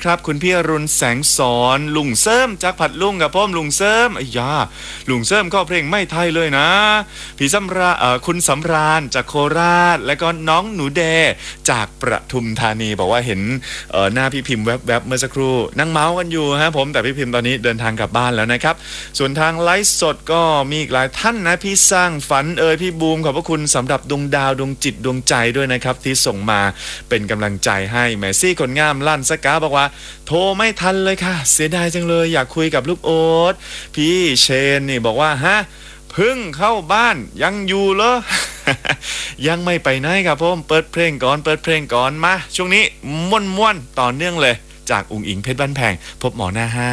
ครับคุณพี่อรุณแสงสอนลุงเสริมจากผัดลุงกับพ่อมลุงเสริมอ้ยาลุงเสริมก็เพลงไม่ไทยเลยนะพี่สำราคุณสำราญจากโคราชและก็น้องหนูแดจากประทุมธานีบอกว่าเห็นหน้าพี่พิมพ์แวบๆเมื่อสักครู่นั่งเมาส์กันอยู่ฮะผมแต่พี่พิมพ์ตอนนี้เดินทางกลับบ้านแล้วนะครับส่วนทางไลฟ์สดก็มีอีกหลายท่านนะพี่สร้างฝันพี่บูมขอบพระคุณสำหรับดวงดาวดวงจิตดวงใจด้วยนะครับที่ส่งมาเป็นกำลังใจให้แมซี่คนงามลั่นสกาบอกว่าโทรไม่ทันเลยค่ะเสียดายจังเลยอยากคุยกับลูกโอ๊ตพี่เชนนี่บอกว่าฮะเพิ่งเข้าบ้านยังอยู่เหรอ ยังไม่ไปไหนครับผมเปิดเพลงก่อนมาช่วงนี้ม่วนๆต่อเนื่องเลยจากอุ๋งอิงเพชรบ้านแพงพบหมอหน้าห้า